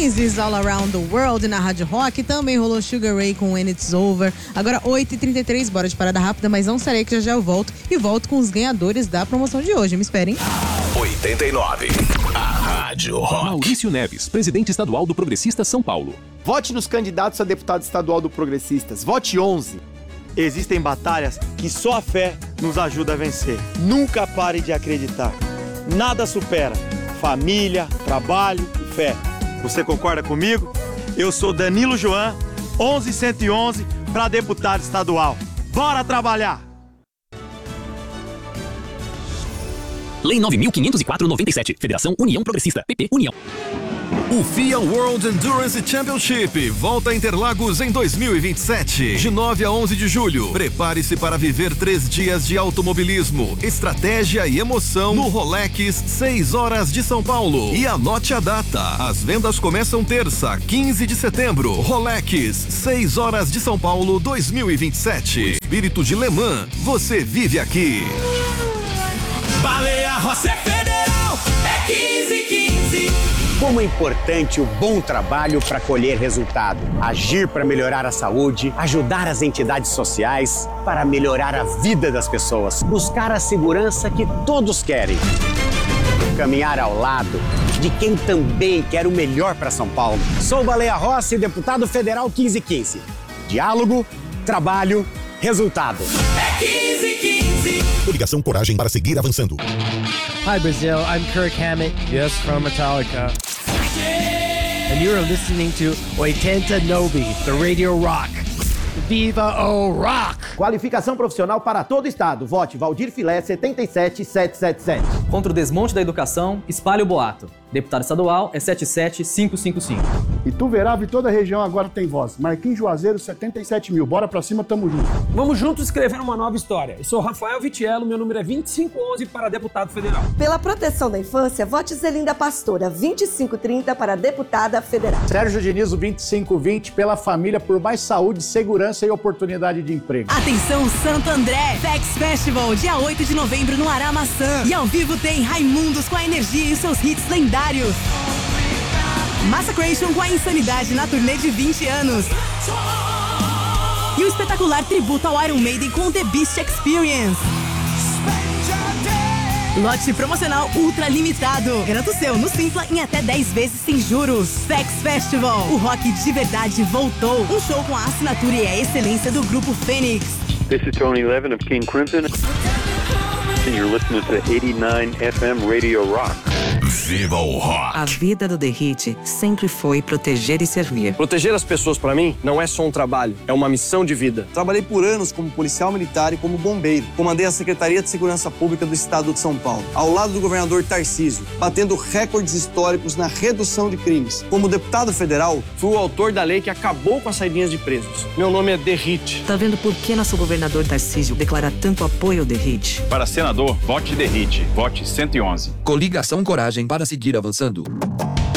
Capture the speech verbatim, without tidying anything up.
Oasis, All Around the World na Rádio Rock. Também rolou Sugar Ray com When It's Over. Agora oito e trinta e três, bora de parada rápida, mas não serei que já já eu volto. E volto com os ganhadores da promoção de hoje. Me esperem. oitenta e nove, a Rádio Rock. Maurício Neves, presidente estadual do Progressistas São Paulo. Vote nos candidatos a deputado estadual do Progressistas. Vote onze. Existem batalhas que só a fé nos ajuda a vencer. Nunca pare de acreditar. Nada supera família, trabalho e fé. Você concorda comigo? Eu sou Danilo Joan, onze cento e onze, para deputado estadual. Bora trabalhar! Lei nove mil quinhentos e quatro, noventa e sete. Federação União Progressista. P P União. O F I A World Endurance Championship volta a Interlagos em dois mil e vinte e sete, de nove a onze de julho. Prepare-se para viver três dias de automobilismo, estratégia e emoção no Rolex seis horas de São Paulo. E anote a data. As vendas começam terça, quinze de setembro. Rolex seis horas de São Paulo dois mil e vinte e sete. Espírito de Le Mans, você vive aqui. Baleia Rossi é federal, é quinze quinze. Como é importante o bom trabalho para colher resultado. Agir para melhorar a saúde, ajudar as entidades sociais, para melhorar a vida das pessoas. Buscar a segurança que todos querem. Caminhar ao lado de quem também quer o melhor para São Paulo. Sou Baleia Rossi, deputado federal quinze quinze. Diálogo, trabalho, resultado. É quinze quinze. Coligação Coragem para seguir avançando. Hi Brazil, I'm Kirk Hammett. Yes, from Metallica. And you're listening to oitenta e nove, the Radio Rock. Viva o Rock! Qualificação profissional para todo o estado. Vote Valdir Filé setenta e sete sete sete sete. Contra o desmonte da educação, espalhe o boato. Deputado estadual é setenta e sete cinco cinco cinco. Ituverava e toda a região agora tem voz. Marquinhos Juazeiro, setenta e sete mil. Bora pra cima, tamo junto. Vamos juntos escrever uma nova história. Eu sou Rafael Vitiello, meu número é vinte e cinco onze para deputado federal. Pela proteção da infância, vote Zelinda Pastora, vinte e cinco trinta para deputada federal. Sérgio Dinizo, vinte e cinco vinte, pela família, por mais saúde, segurança e oportunidade de emprego. Atenção, Santo André! Fex Festival, dia oito de novembro no Aramaçã. E ao vivo tem Raimundos com a energia e seus hits lendários. Massacration com a insanidade na turnê de vinte anos. E o espetacular tributo ao Iron Maiden com The Beast Experience. Lote promocional ultra limitado. Garanta o seu no Simpla em até dez vezes sem juros. Fex Festival, o rock de verdade voltou. Um show com a assinatura e a excelência do grupo Fênix. This is Tony Levin of King Crimson. And you're listening to eighty-nine F M Radio Rock. Viva o Rock! A vida do The Hit sempre foi proteger e servir. Proteger as pessoas, pra mim, não é só um trabalho, é uma missão de vida. Trabalhei por anos como policial militar e como bombeiro. Comandei a Secretaria de Segurança Pública do Estado de São Paulo, ao lado do governador Tarcísio, batendo recordes históricos na redução de crimes. Como deputado federal, fui o autor da lei que acabou com as saidinhas de presos. Meu nome é The Hit. Tá vendo por que nosso governador Tarcísio declara tanto apoio ao The Hit? Para senador, vote The Hit. Vote cento e onze. Coligação Coragem para seguir avançando.